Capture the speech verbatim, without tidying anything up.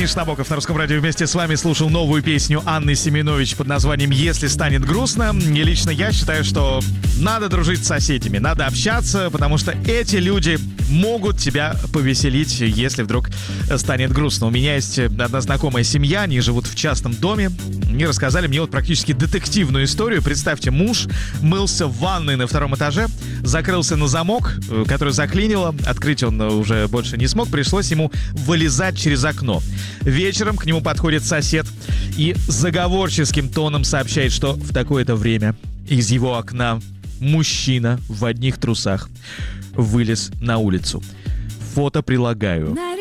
Миша Набоков на Русском радио вместе с вами слушал новую песню Анны Семенович под названием «Если станет грустно». И лично я считаю, что надо дружить с соседями, надо общаться, потому что эти люди могут тебя повеселить, если вдруг станет грустно. У меня есть одна знакомая семья, они живут в частном доме. Они рассказали мне вот практически детективную историю. Представьте, муж мылся в ванной на втором этаже, закрылся на замок, который заклинило. Открыть он уже больше не смог, пришлось ему вылезать через окно. Вечером к нему подходит сосед и заговорческим тоном сообщает, что в такое-то время из его окна мужчина в одних трусах вылез на улицу. Фото прилагаю.